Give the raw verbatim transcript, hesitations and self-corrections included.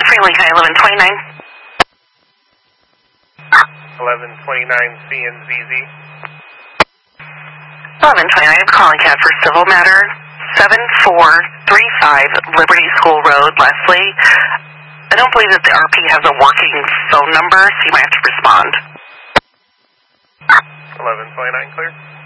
Freely, hi, eleven twenty-nine. eleven twenty-nine C N Z Z. eleven twenty-nine, I'm calling CAD for civil matter. seven four three five Liberty School Road, Leslie. I don't believe that the R P has a working phone number, so you might have to respond. eleven twenty-nine, clear.